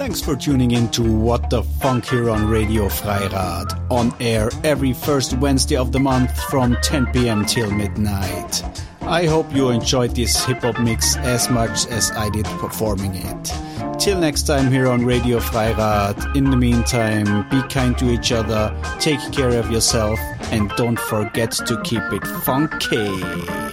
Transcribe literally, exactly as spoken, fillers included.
Thanks for tuning in to What the Funk here on Radio Freirad, on air every first Wednesday of the month from ten p.m. till midnight. I hope you enjoyed this hip-hop mix as much as I did performing it. Till next time here on Radio Freirad, in the meantime, be kind to each other, take care of yourself, and don't forget to keep it funky.